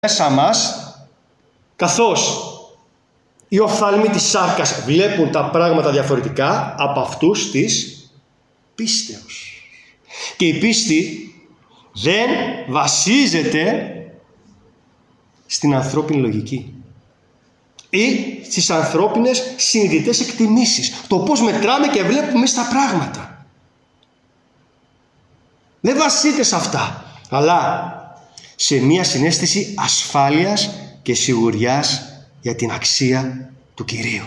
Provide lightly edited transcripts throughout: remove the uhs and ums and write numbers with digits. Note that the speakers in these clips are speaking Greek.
μέσα μας, καθώς οι οφθαλμοί της σάρκας βλέπουν τα πράγματα διαφορετικά από αυτούς της πίστεως. Και η πίστη δεν βασίζεται στην ανθρώπινη λογική ή στις ανθρώπινες συνειδητές εκτιμήσεις. Το πώς μετράμε και βλέπουμε εμείς τα πράγματα. Δεν βασίζεται σε αυτά, αλλά σε μία συναίσθηση ασφάλειας και σιγουριάς για την αξία του Κυρίου.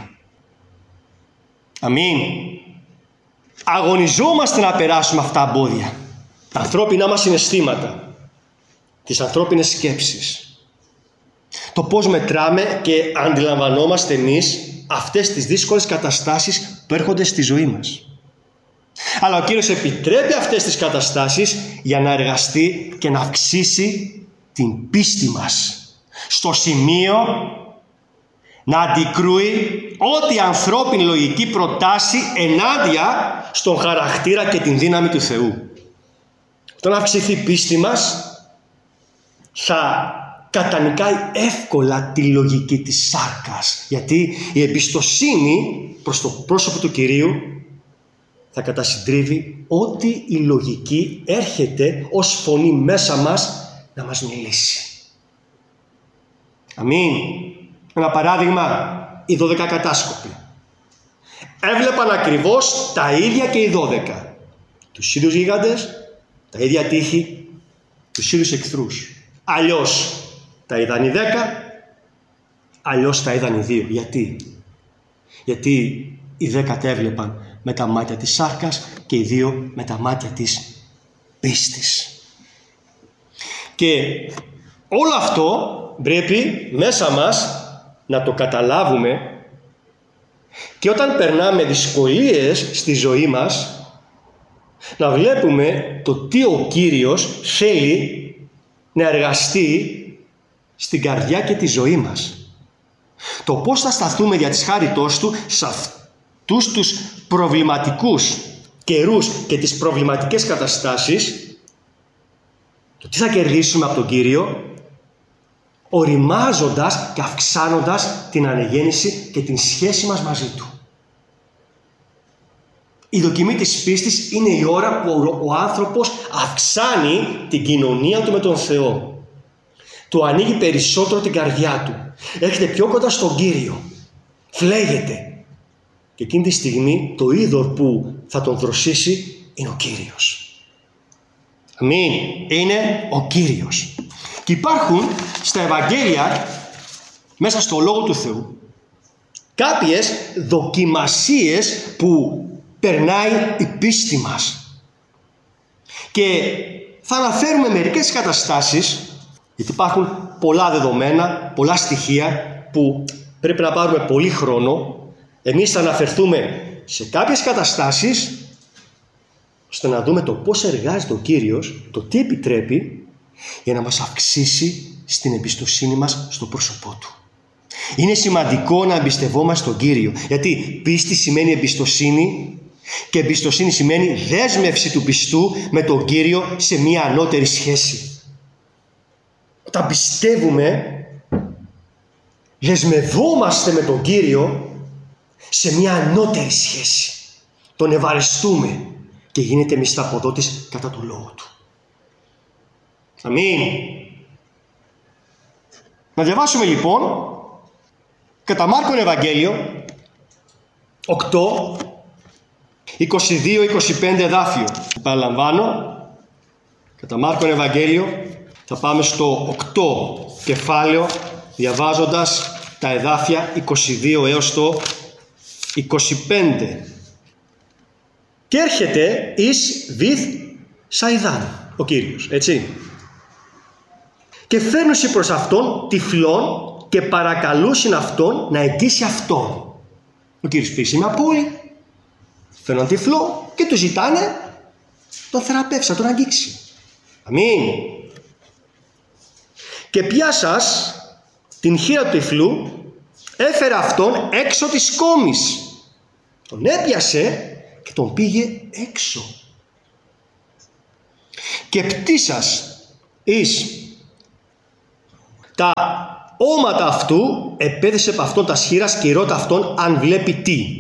Αμήν. Αγωνιζόμαστε να περάσουμε αυτά τα εμπόδια, τα ανθρώπινά μας συναισθήματα, τις ανθρώπινες σκέψεις. Το πώς μετράμε και αντιλαμβανόμαστε εμείς αυτές τις δύσκολες καταστάσεις που έρχονται στη ζωή μας. Αλλά ο Κύριος επιτρέπει αυτές τις καταστάσεις για να εργαστεί και να αυξήσει την πίστη μας, στο σημείο να αντικρούει ό,τι ανθρώπινη λογική προτάσει ενάντια στον χαρακτήρα και την δύναμη του Θεού. Όταν αυξηθεί η πίστη μας, θα κατανικάει εύκολα τη λογική της σάρκας, γιατί η εμπιστοσύνη προς το πρόσωπο του Κυρίου θα κατασυντρίβει ό,τι η λογική έρχεται ως φωνή μέσα μας να μας μιλήσει. Αμήν. Ένα παράδειγμα, οι 12 κατάσκοποι έβλεπαν ακριβώς τα ίδια και οι 12. Τους ίδιους γίγαντες, τα ίδια τείχη, τους ίδιους εχθρούς. Αλλιώς τα είδαν οι 10, αλλιώς τα είδαν οι 2. Γιατί οι 10 τα έβλεπαν με τα μάτια της σάρκας και οι 2 με τα μάτια της πίστης. Και όλο αυτό πρέπει μέσα μας να το καταλάβουμε, και όταν περνάμε δυσκολίες στη ζωή μας να βλέπουμε το τι ο Κύριος θέλει να εργαστεί στην καρδιά και τη ζωή μας. Το πώς θα σταθούμε δια της χάριτός Του σε αυτούς τους προβληματικούς καιρούς και τις προβληματικές καταστάσεις, το τι θα κερδίσουμε από τον Κύριο, οριμάζοντας και αυξάνοντας την ανεγέννηση και την σχέση μας μαζί Του. Η δοκιμή της πίστης είναι η ώρα που ο άνθρωπος αυξάνει την κοινωνία του με τον Θεό. Του ανοίγει περισσότερο την καρδιά του. Έρχεται πιο κοντά στον Κύριο. Φλέγεται. Και εκείνη τη στιγμή το είδωρ που θα τον δροσίσει είναι ο Κύριος. Αμήν. Είναι ο Κύριος. Και υπάρχουν στα Ευαγγέλια, μέσα στο Λόγο του Θεού, κάποιες δοκιμασίες που περνάει η πίστη μας. Και θα αναφέρουμε μερικές καταστάσεις, γιατί υπάρχουν πολλά δεδομένα, πολλά στοιχεία που πρέπει να πάρουμε πολύ χρόνο. Εμείς θα αναφερθούμε σε κάποιες καταστάσεις, ώστε να δούμε το πώς εργάζεται ο Κύριος, το τι επιτρέπει, για να μας αυξήσει στην εμπιστοσύνη μας στο πρόσωπό Του. Είναι σημαντικό να εμπιστευόμαστε τον Κύριο, γιατί πίστη σημαίνει εμπιστοσύνη και εμπιστοσύνη σημαίνει δέσμευση του πιστού με τον Κύριο σε μια ανώτερη σχέση. Όταν πιστεύουμε, δεσμευόμαστε με τον Κύριο σε μια ανώτερη σχέση. Τον ευαρεστούμε και γίνεται μισθαποδότης κατά του λόγου Του. Αμήν. Να διαβάσουμε λοιπόν κατά Μάρκον Ευαγγέλιο 8, 22-25 εδάφιο. Παραλαμβάνω, κατά Μάρκον Ευαγγέλιο θα πάμε στο 8 κεφάλαιο, διαβάζοντας τα εδάφια 22 έως το 25. Και έρχεται εις Βηθ Σαϊδάν ο Κύριος, έτσι. Και φέρνουσι προς αυτόν τυφλών και παρακαλούσιν αυτόν να αιτήσει αυτόν. Ο Κύριος πήγε μια πόλη, φέρνουν τυφλό και του ζητάνε τον θεραπεύσει, να τον αγγίξει. Αμήν. Και πιάσας την χείρα του τυφλού, έφερε αυτόν έξω της κόμης. Τον έπιασε και τον πήγε έξω. Και πτήσας εις Τα όματα αυτού επέδεσε από αυτόν τα σχήρας και ρώτα αυτόν αν βλέπει τι.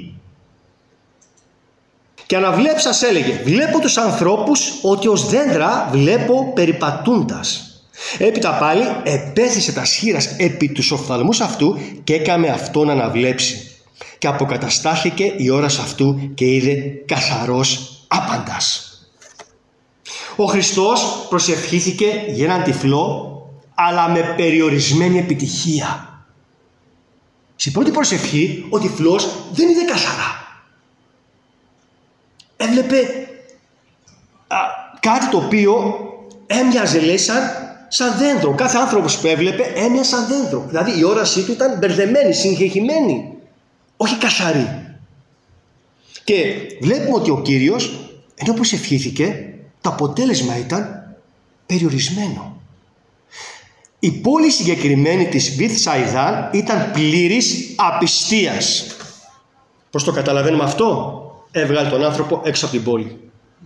Και αναβλέψας έλεγε, βλέπω τους ανθρώπους ότι ως δέντρα βλέπω περιπατούντας. Έπειτα πάλι επέθεσε τα σχήρας επί τους οφθαλμούς αυτού και έκαμε αυτόν να αναβλέψει. Και αποκαταστάθηκε η ώρας αυτού και είδε καθαρός άπαντας. Ο Χριστός προσευχήθηκε για έναν τυφλό, αλλά με περιορισμένη επιτυχία. Στην πρώτη προσευχή ο τυφλός δεν είδε καθαρά. Έβλεπε κάτι το οποίο έμοιαζε, λέει, σαν δέντρο. Κάθε άνθρωπος που έβλεπε έμοιαζε σαν δέντρο. Δηλαδή η όρασή του ήταν μπερδεμένη, συγχεχημένη, όχι καθαρή. Και βλέπουμε ότι ο Κύριος, ενώ προσευχήθηκε, το αποτέλεσμα ήταν περιορισμένο. Η πόλη συγκεκριμένη της Βηθσαϊδά ήταν πλήρης απιστίας. Πώς το καταλαβαίνουμε αυτό? Έβγαλε τον άνθρωπο έξω από την πόλη.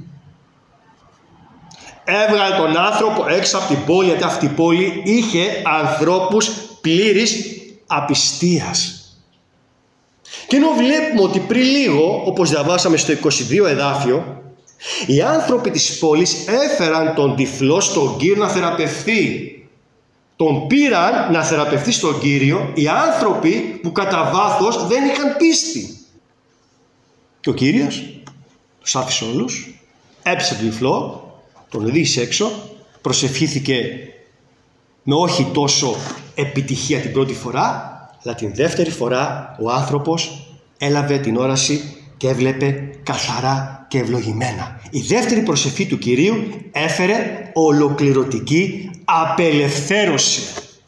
Έβγαλε τον άνθρωπο έξω από την πόλη, γιατί αυτή η πόλη είχε ανθρώπους πλήρης απιστίας. Και ενώ βλέπουμε ότι πριν λίγο, όπως διαβάσαμε στο 22 εδάφιο, οι άνθρωποι της πόλης έφεραν τον τυφλό στον Κύριο να θεραπευθεί. Τον πήραν να θεραπευθεί στον Κύριο οι άνθρωποι που κατά βάθος δεν είχαν πίστη. Και ο Κύριος τους άφησε όλους, έπιασε τον τυφλό, τον οδήγησε έξω, προσευχήθηκε με όχι τόσο επιτυχία την πρώτη φορά, αλλά την δεύτερη φορά ο άνθρωπος έλαβε την όραση και έβλεπε καθαρά και ευλογημένα. Η δεύτερη προσευχή του Κυρίου έφερε ολοκληρωτική απελευθέρωση.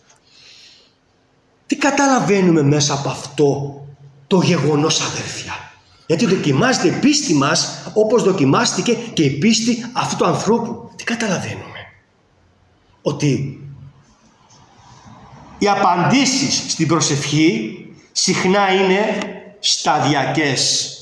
Τι καταλαβαίνουμε μέσα από αυτό το γεγονός, αδέρφια? Γιατί δοκιμάζεται η πίστη μας όπως δοκιμάστηκε και η πίστη αυτού του ανθρώπου. Τι καταλαβαίνουμε? Ότι οι απαντήσεις στην προσευχή συχνά είναι σταδιακές.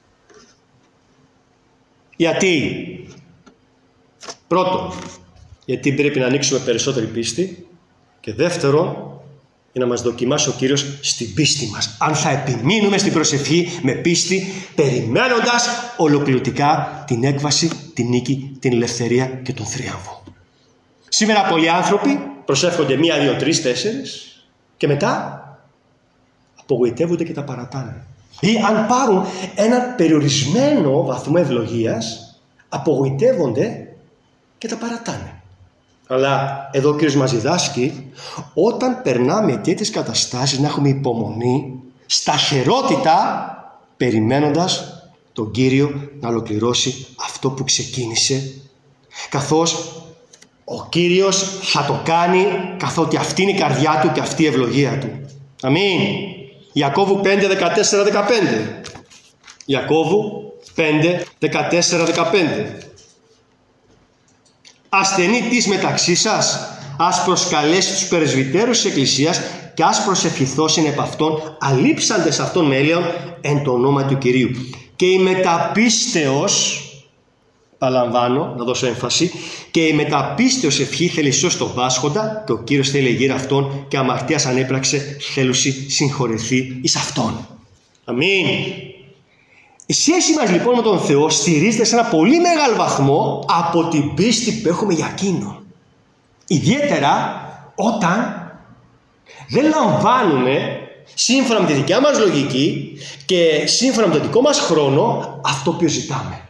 Γιατί? Πρώτον, γιατί πρέπει να ανοίξουμε περισσότερη πίστη, και δεύτερον, για να μας δοκιμάσει ο Κύριος στην πίστη μας. Αν θα επιμείνουμε στην προσευχή με πίστη, περιμένοντας ολοκληρωτικά την έκβαση, την νίκη, την ελευθερία και τον θρίαμβο. Σήμερα πολλοί άνθρωποι προσεύχονται 1, 2, 3, 4 και μετά απογοητεύονται και τα παρατάνε. Ή αν πάρουν ένα περιορισμένο βαθμό ευλογίας, απογοητεύονται και τα παρατάνε. Αλλά εδώ ο Κύριος μας διδάσκει, όταν περνάμε τέτοιες καταστάσεις, να έχουμε υπομονή, σταθερότητα, περιμένοντας τον Κύριο να ολοκληρώσει αυτό που ξεκίνησε, καθώς ο Κύριος θα το κάνει, καθότι αυτή είναι η καρδιά του και αυτή η ευλογία του. Αμήν. Ιακώβου 5, 14, 15. Ιακώβου 5, 14, 15. Ασθενή της μεταξύ σας, ας προσκαλέσει τους πρεσβυτέρους της Εκκλησίας και ας προσευχηθώσιν επ' αυτόν, αλείψαντες αυτόν με έλεον εν το όνομα του Κυρίου. Και η μεταπίστεως, παραλαμβάνω, να δώσω έμφαση, και η μεταπίστεως ευχή θέλει σώσει τον πάσχοντα, και ο Κύριος θέλει γύρω αυτόν, και αμαρτίας ανέπραξε θέλουση συγχωρεθεί εις αυτόν. Αμήν. Η σχέση μας λοιπόν με τον Θεό στηρίζεται σε ένα πολύ μεγάλο βαθμό από την πίστη που έχουμε για Εκείνον. Ιδιαίτερα όταν δεν λαμβάνουμε σύμφωνα με τη δικιά μας λογική και σύμφωνα με τον δικό μας χρόνο αυτό που ζητάμε.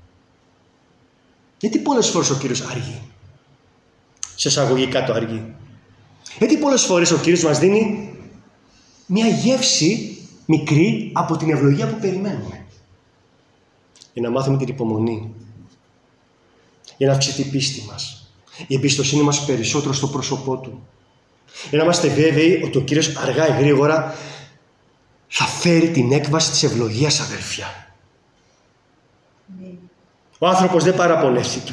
Γιατί πολλές φορές ο Κύριος αργεί? Σε εισαγωγικά το αργεί. Γιατί πολλές φορές ο Κύριος μας δίνει μια γεύση μικρή από την ευλογία που περιμένουμε. Για να μάθουμε την υπομονή. Για να αυξηθεί η πίστη μας. Η εμπιστοσύνη μας περισσότερο στο πρόσωπό Του. Για να είμαστε βέβαιοι ότι ο Κύριος αργά ή γρήγορα θα φέρει την έκβαση της ευλογίας, αδελφιά. Ο άνθρωπος δεν παραπονέθηκε.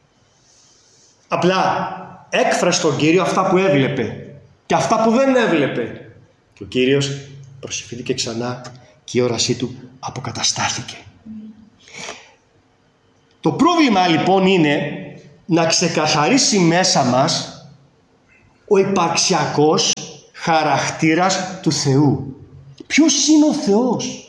Απλά έκφρασε στον Κύριο αυτά που έβλεπε και αυτά που δεν έβλεπε. Και ο Κύριος προσευχήθηκε ξανά και η όρασή του αποκαταστάθηκε. Το πρόβλημα λοιπόν είναι να ξεκαθαρίσει μέσα μας ο υπαρξιακός χαρακτήρας του Θεού. Ποιος είναι ο Θεός?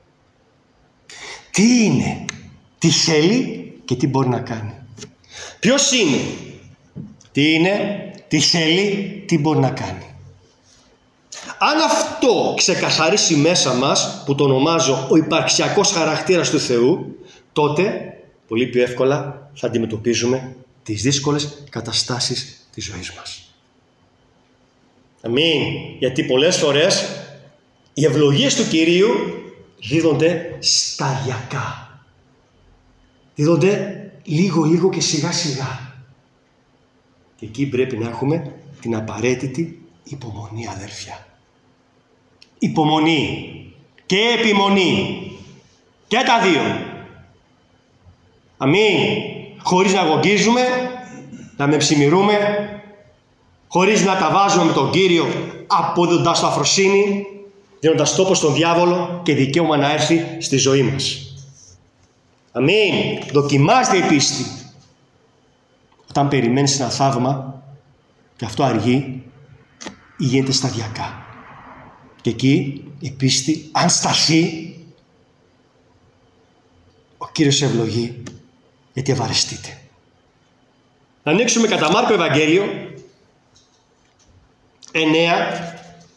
Τι είναι, τι θέλει και τι μπορεί να κάνει. Ποιος είναι, τι είναι, τι θέλει, τι μπορεί να κάνει. Αν αυτό ξεκαθαρίσει μέσα μας, που το ονομάζω ο υπαρξιακός χαρακτήρας του Θεού, τότε πολύ πιο εύκολα θα αντιμετωπίζουμε τις δύσκολες καταστάσεις της ζωής μας. Αμήν. Γιατί πολλές φορές οι ευλογίες του Κυρίου δίδονται σταδιακά. Δίδονται λίγο και σιγά σιγά. Και εκεί πρέπει να έχουμε την απαραίτητη υπομονή, αδέρφια. Υπομονή και επιμονή. Και τα δύο. Αμήν. Χωρίς να αγωνίζουμε, να μεψημυρούμε, χωρίς να τα βάζουμε με τον Κύριο, αποδίδοντας το αφροσύνη, δίνοντας τόπο στον διάβολο και δικαίωμα να έρθει στη ζωή μας. Αμήν. Δοκιμάστε η πίστη. Όταν περιμένεις ένα θαύμα και αυτό αργεί ή γίνεται σταδιακά. Και εκεί η πίστη, αν σταθεί, ο Κύριος ευλογεί, γιατί ευαρεστείτε. Να ανοίξουμε κατά Μάρκο Ευαγγέλιο 9,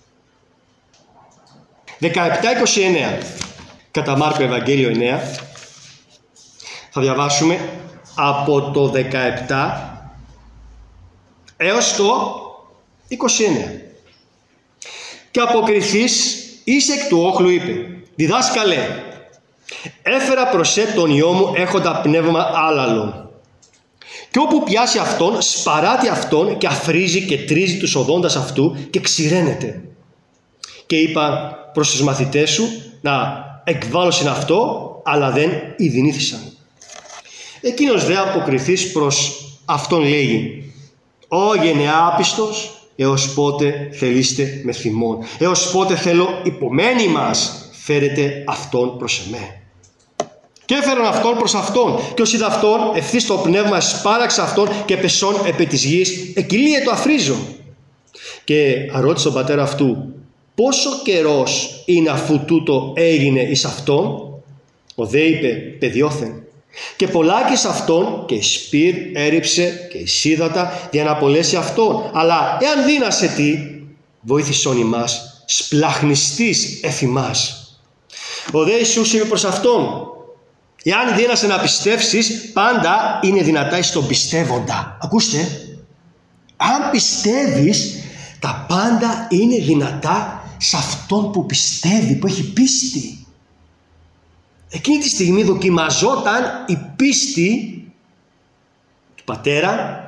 17-29. Κατά Μάρκο Ευαγγέλιο 9 θα διαβάσουμε από το 17 έως το 29. Και αποκριθείς εις εκ του όχλου είπε: «Διδάσκαλε, έφερα προς τον ιό μου έχοντα πνεύμα άλαλο. Και όπου πιάσει αυτόν, σπαράτει αυτόν και αφρίζει και τρίζει τους οδόντας αυτού και ξηραίνεται. Και είπα προς τους μαθητές σου να εκβάλωσιν αυτό, αλλά δεν ειδηνήθησαν. Εκείνος δε αποκριθείς προς αυτόν λέγει: Ω γενεάπιστος, έως πότε θελείστε με θυμών? Έως πότε θέλω υπομένει μας? Φέρετε αυτόν προς εμέ. Και έφεραν αυτόν προς αυτόν, και ως είδα αυτόν, ευθύς το πνεύμα σπάραξε αυτόν και πεσόν επί της γης, εκυλίε το αφρίζον. Και αρώτησε τον πατέρα αυτού: πόσο καιρός είναι αφού τούτο έγινε εις αυτόν? Ο δε είπε: παιδιόθεν. Και πολλάκις αυτόν και σπύρ έριψε και εις ύδατα για να απολέσει αυτόν. Αλλά εάν δύνασε τι, βοήθησον ημάς, σπλαχνιστής εφημάς. Ο δε Ιησούς είπε προς αυτόν: εάν δύνασε να πιστεύσεις, πάντα είναι δυνατά εις τον πιστεύοντα. Ακούστε, αν πιστεύεις, τα πάντα είναι δυνατά σε αυτόν που πιστεύει, που έχει πίστη. Εκείνη τη στιγμή δοκιμαζόταν η πίστη του πατέρα,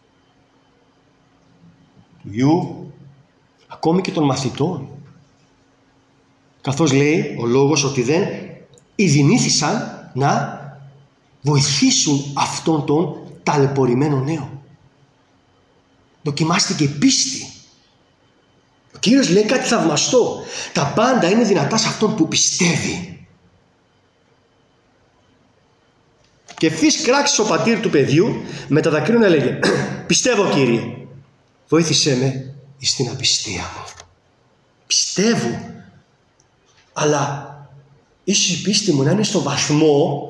του γιου, ακόμη και των μαθητών. Καθώς λέει ο λόγος ότι δεν ειδηνήθησαν να βοηθήσουν αυτόν τον ταλαιπωρημένο νέο. Δοκιμάστηκε η πίστη. Ο Κύριος λέει κάτι θαυμαστό: τα πάντα είναι δυνατά σε αυτόν που πιστεύει. Και ευθύς κράξεις ο πατήρ του παιδιού με τα δακρύων έλεγε: πιστεύω, Κύριε, βοήθησέ με εις την απιστία μου. Πιστεύω, αλλά ίσως η πίστη μου να είναι στο βαθμό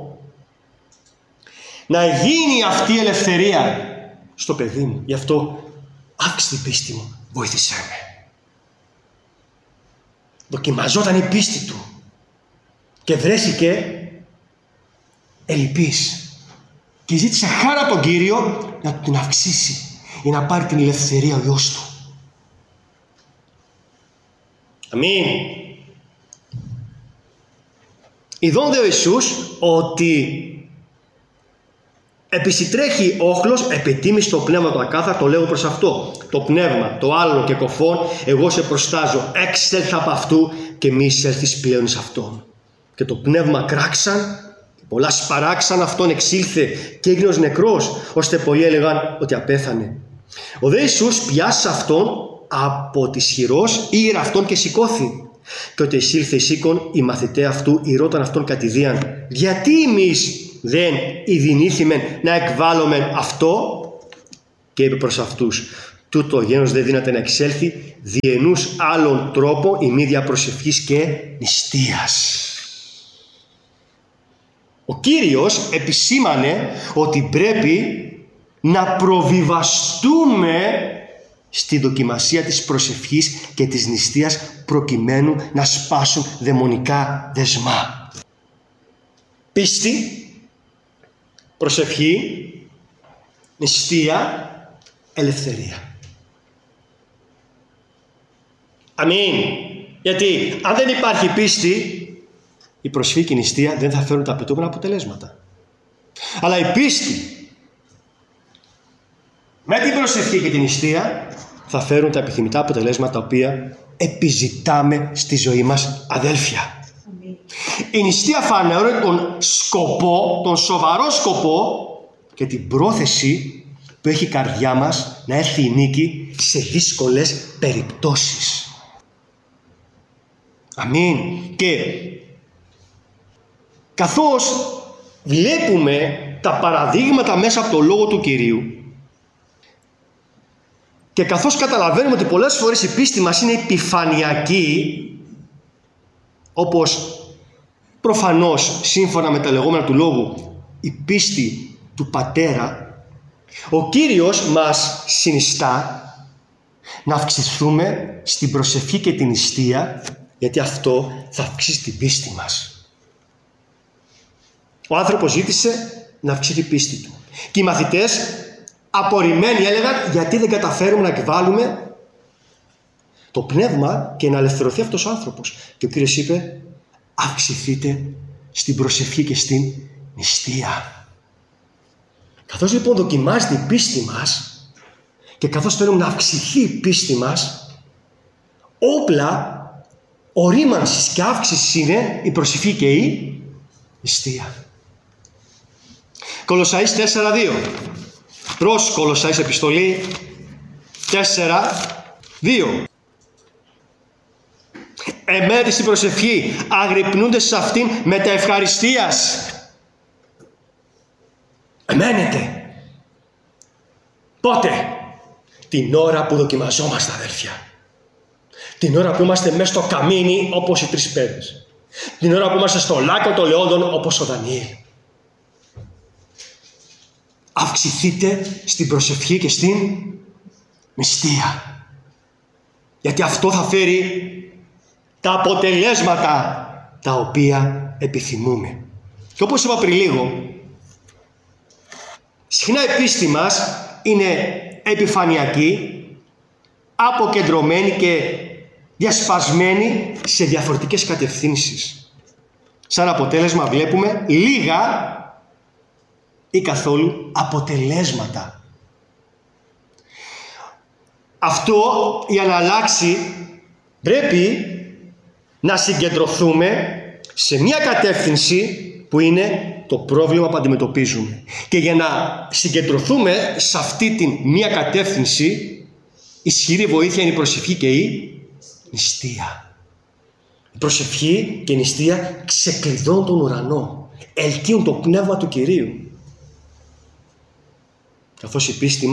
να γίνει αυτή η ελευθερία στο παιδί μου. Γι' αυτό αύξησε την πίστη μου, βοήθησέ με. Δοκιμαζόταν η πίστη του και βρέθηκε ελλειπής και ζήτησε χάρα τον Κύριο να του την αυξήσει για να πάρει την ελευθερία ο Υιός του. Αμήν. Ειδών δε ο Ιησούς ότι επισυτρέχει όχλος, επιτίμησε το πνεύμα το ακάθαρτο, λέγω προς αυτό: το πνεύμα, το άλλο και κοφόν, εγώ σε προστάζω, έξελθα από αυτού και μη εισέλθεις πλέον εις αυτόν. Και το πνεύμα κράξαν, πολλά σπαράξαν, αυτόν εξήλθε και έγινε ως νεκρός, ώστε πολλοί έλεγαν ότι απέθανε. Ο δε Ιησούς πιάσει αυτόν από της χειρός, ήγερε αυτόν και σηκώθη. Και ότι εισήλθε εις οίκον, οι μαθηταί αυτού ηρώταν αυτόν κατηδίαν: γιατί εμείς δεν ειδηνήθημεν να εκβάλλομεν αυτό? Και είπε προς αυτούς: Τούτο γένος δεν δύναται να εξέλθει διενούς άλλων τρόπων η μη προσευχής και νηστείας. Ο Κύριος επισήμανε ότι πρέπει να προβιβαστούμε στη δοκιμασία της προσευχής και της νηστείας προκειμένου να σπάσουν δαιμονικά δεσμά. Πίστη, προσευχή, νηστεία, ελευθερία. Αμήν. Γιατί αν δεν υπάρχει πίστη, η προσευχή και η νηστεία δεν θα φέρουν τα απαιτούμενα αποτελέσματα. Αλλά η πίστη με την προσευχή και την νηστεία θα φέρουν τα επιθυμητά αποτελέσματα τα οποία επιζητάμε στη ζωή μας, αδέλφια. Η νηστεία φανερώνει τον σκοπό, τον σοβαρό σκοπό και την πρόθεση που έχει η καρδιά μας να έρθει η νίκη σε δύσκολες περιπτώσεις. Αμήν. Και καθώς βλέπουμε τα παραδείγματα μέσα από το Λόγο του Κυρίου και καθώς καταλαβαίνουμε ότι πολλές φορές η πίστη μας είναι επιφανειακή, όπως προφανώς σύμφωνα με τα λεγόμενα του Λόγου η πίστη του Πατέρα, ο Κύριος μας συνιστά να αυξηθούμε στην προσευχή και την νηστεία, γιατί αυτό θα αυξήσει την πίστη μας. Ο άνθρωπος ζήτησε να αυξηθεί η πίστη του. Και οι μαθητές απορριμμένοι έλεγαν, γιατί δεν καταφέρουμε να εκβάλουμε το πνεύμα και να ελευθερωθεί αυτός ο άνθρωπος. Και ο Κύριος είπε, αυξηθείτε στην προσευχή και στην νηστεία. Καθώς λοιπόν δοκιμάζεται η πίστη μας και καθώς θέλουμε να αυξηθεί η πίστη μας, όπλα ορίμανσης και αύξησης είναι η προσευχή και η νηστεία. Κολοσσαείς 4:2. Προς Κολοσσαείς επιστολή 4:2. Εμένετε στην προσευχή, αγρυπνούνται σε αυτήν με τα ευχαριστίας. Εμένετε. Πότε? Την ώρα που δοκιμαζόμαστε, αδέρφια. Την ώρα που είμαστε μέσα στο καμίνι όπως οι τρεις παιδες. Την ώρα που είμαστε στο λάκκο των λεόντων όπως ο Δανιήλ. Αυξηθείτε στην προσευχή και στην νηστεία. Γιατί αυτό θα φέρει τα αποτελέσματα τα οποία επιθυμούμε. Και όπως είπα πριν λίγο, συχνά η πίστη μας είναι επιφανειακή, αποκεντρωμένη και διασπασμένη σε διαφορετικές κατευθύνσεις. Σαν αποτέλεσμα βλέπουμε λίγα ή καθόλου αποτελέσματα. Αυτό για να αλλάξει πρέπει να συγκεντρωθούμε σε μια κατεύθυνση που είναι το πρόβλημα που αντιμετωπίζουμε. Και για να συγκεντρωθούμε σε αυτή την μια κατεύθυνση, ισχυρή βοήθεια είναι η προσευχή και η νηστεία. Η προσευχή και η νηστεία ξεκλειδώνουν τον ουρανό, ελκύουν το πνεύμα του Κυρίου. Καθώς η πίστη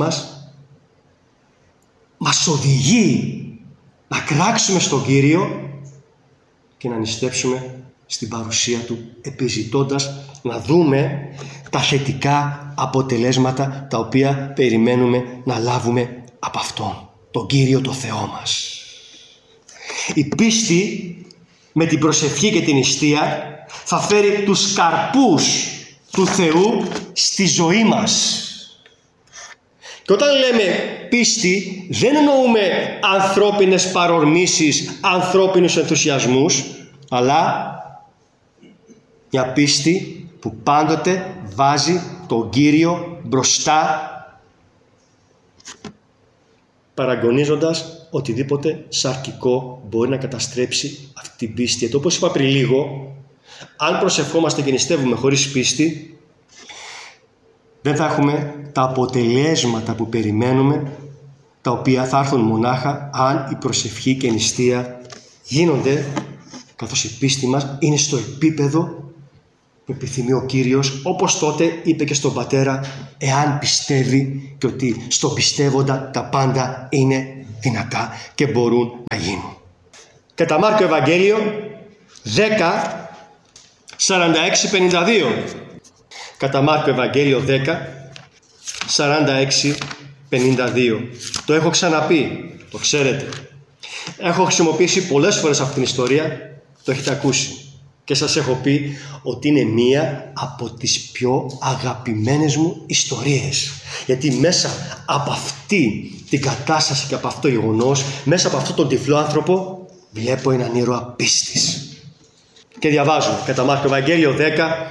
μας οδηγεί να κράξουμε στον Κύριο και να νηστέψουμε στην παρουσία Του, επιζητώντας να δούμε τα θετικά αποτελέσματα τα οποία περιμένουμε να λάβουμε από Αυτόν, τον Κύριο το Θεό μας. Η πίστη με την προσευχή και την νηστεία θα φέρει τους καρπούς του Θεού στη ζωή μας. Και όταν λέμε πίστη, δεν εννοούμε ανθρώπινες παρορμήσεις, ανθρώπινους ενθουσιασμούς, αλλά μια πίστη που πάντοτε βάζει τον Κύριο μπροστά, παραγωνίζοντας οτιδήποτε σαρκικό μπορεί να καταστρέψει αυτή την πίστη. Γιατί όπως είπα πριν λίγο, αν προσευχόμαστε και νηστεύουμε χωρίς πίστη, δεν θα έχουμε τα αποτελέσματα που περιμένουμε, τα οποία θα έρθουν μονάχα αν η προσευχή και η νηστεία γίνονται καθώς η πίστη μας είναι στο επίπεδο που που επιθυμεί ο Κύριος, όπως τότε είπε και στον πατέρα, εάν πιστεύει και ότι στον πιστεύοντα τα πάντα είναι δυνατά και μπορούν να γίνουν. Κατά Μάρκο Ευαγγέλιο 10, 46-52. Κατά Μάρκο Ευαγγέλιο 10, 46-52. Το έχω ξαναπεί, το ξέρετε. Έχω χρησιμοποιήσει πολλές φορές αυτήν την ιστορία, το έχετε ακούσει. Και σας έχω πει ότι είναι μία από τις πιο αγαπημένες μου ιστορίες. Γιατί μέσα από αυτή την κατάσταση και από αυτό το γεγονός, μέσα από αυτόν τον τυφλό άνθρωπο, βλέπω έναν ήρωα πίστης. Και διαβάζω κατά Μάρκο Ευαγγέλιο 10,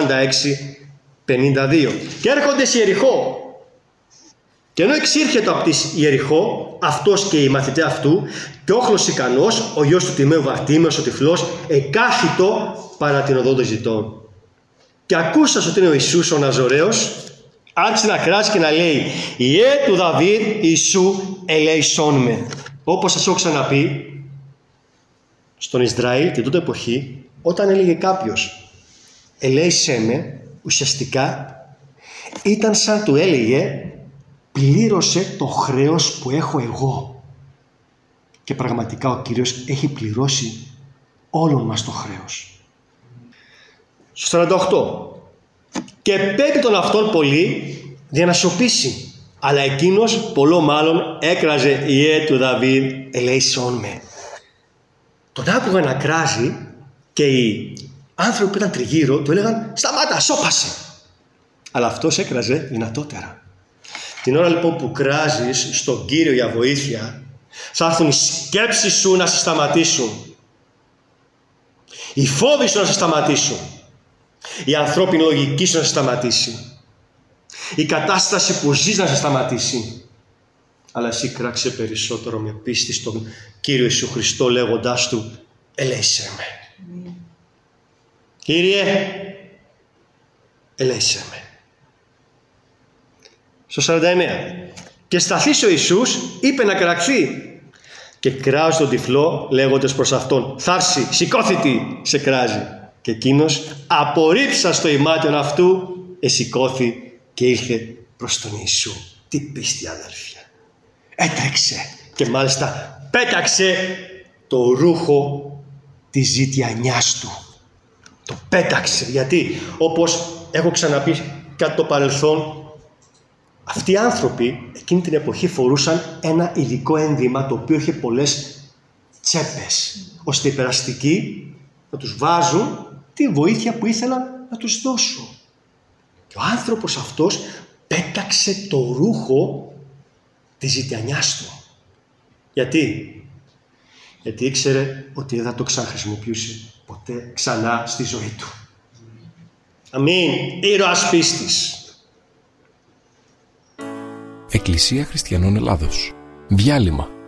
46-52. Και έρχονται σε Ιεριχώ. Και ενώ εξήρχεται από τη Ιεριχώ, αυτός και οι μαθητές αυτού, και όχλος ικανός, ο γιος του Τιμαίου Βαρτίμεως, ο τυφλός, εκάθιτο παρά την οδό των ζητών. Και ακούσας ότι είναι ο Ιησούς ο Ναζωραίος, άρχισε να κράζει και να λέει, «Ιε του Δαβίδ, Ιησού ελέησόν με». Όπως σας έχω ξαναπεί, στον Ισραήλ την τότε εποχή, όταν έλεγε κάποιος «ελέησέ με», ουσιαστικά ήταν σαν του έλεγε «πλήρωσε το χρέος που έχω εγώ». Και πραγματικά ο Κύριος έχει πληρώσει όλων μας το χρέος. Στο 48. «Και πέπει τον αυτόν πολύ για να σωπήσει, αλλά εκείνος πολλό μάλλον έκραζε «Ιε του Δαβίδ ελέησόν με». Τον άκουγα να κράζει και οι άνθρωποι που ήταν τριγύρω του έλεγαν «Σταμάτα, σώπασε». Αλλά αυτός έκραζε δυνατότερα. Την ώρα λοιπόν που κράζεις στον Κύριο για βοήθεια, θα έρθουν οι σκέψεις σου να σε σταματήσουν. Οι φόβοι σου να σε σταματήσουν. Η ανθρώπινη λογική σου να σε σταματήσει. Η κατάσταση που ζεις να σε σταματήσει. Αλλά εσύ κράξε περισσότερο με πίστη στον Κύριο Ιησού Χριστό, λέγοντάς του «ελέησέ με». Κύριε, ελέησέ με. Στο 49. Και σταθείς ο Ιησούς είπε να κραχθεί. Και κράζει τον τυφλό λέγοντας προς αυτόν «Θάρση, σηκώθητη», σε κράζει. Και εκείνος απορρίψα στο ημάτιον αυτού εσηκώθη και ήλθε προς τον Ιησού. Τι πίστη, αδέρφια. Έτρεξε και μάλιστα πέταξε το ρούχο της ζητιανιάς του. Το πέταξε. Γιατί όπως έχω ξαναπεί κατά το παρελθόν, αυτοί οι άνθρωποι εκείνη την εποχή φορούσαν ένα ειδικό ένδυμα το οποίο είχε πολλές τσέπες, ώστε οι περαστικοί να τους βάζουν τη βοήθεια που ήθελαν να τους δώσουν. Και ο άνθρωπος αυτός πέταξε το ρούχο της ζητιανιάς του. Γιατί? Γιατί ήξερε ότι δεν θα το ξαναχρησιμοποιήσει ποτέ ξανά στη ζωή του. Αμήν. Ήρωας πίστης. Εκκλησία Χριστιανών Ελλάδος. Διάλειμμα.